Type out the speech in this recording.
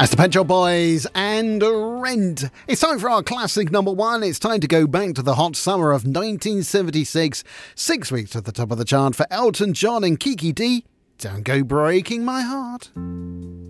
That's the Pet Shop Boys and Rent. It's time for our classic number one. It's time to go back to the hot summer of 1976. 6 weeks at the top of the chart for Elton John and Kiki D. Don't Go Breaking My Heart.